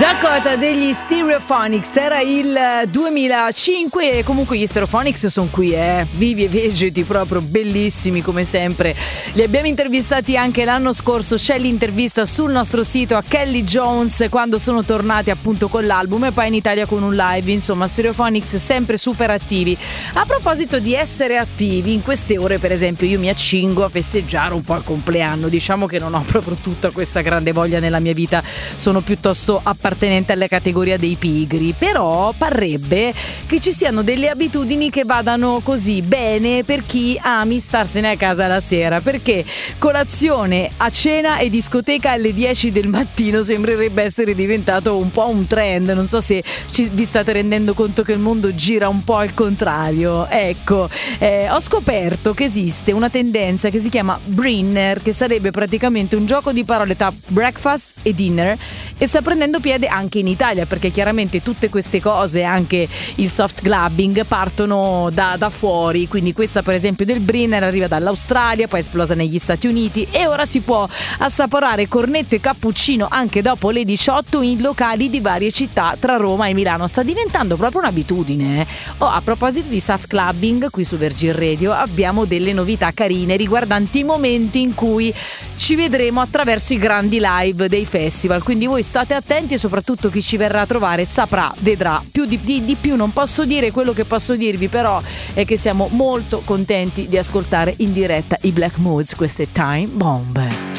Dakota degli Stereophonics, era il 2005 e comunque gli Stereophonics sono qui, vivi e vegeti, proprio bellissimi come sempre. Li abbiamo intervistati anche l'anno scorso, c'è l'intervista sul nostro sito a Kelly Jones quando sono tornati appunto con l'album e poi in Italia con un live, insomma Stereophonics sempre super attivi. A proposito di essere attivi, in queste ore per esempio io mi accingo a festeggiare un po' il compleanno, diciamo che non ho proprio tutta questa grande voglia nella mia vita, sono piuttosto appartenente alla categoria dei pigri, però parrebbe che ci siano delle abitudini che vadano così bene per chi ami starsene a casa la sera, perché colazione, a cena e discoteca alle 10 del mattino sembrerebbe essere diventato un po' un trend. Non so se vi state rendendo conto che il mondo gira un po' al contrario. Ecco, ho scoperto che esiste una tendenza che si chiama Brinner, che sarebbe praticamente un gioco di parole tra breakfast e dinner, e sta prendendo piede anche in Italia, perché chiaramente tutte queste cose, anche il soft clubbing, partono da fuori. Quindi questa per esempio del Brinner arriva dall'Australia, poi è esplosa negli Stati Uniti e ora si può assaporare cornetto e cappuccino anche dopo le 18 in locali di varie città tra Roma e Milano. Sta diventando proprio un'abitudine. A proposito di soft clubbing, qui su Virgin Radio abbiamo delle novità carine riguardanti i momenti in cui ci vedremo attraverso i grandi live dei festival, quindi voi state attenti e soprattutto chi ci verrà a trovare vedrà più di più. Non posso dire quello che posso dirvi, però è che siamo molto contenti di ascoltare in diretta i Black Moods. Questo è Time Bomb.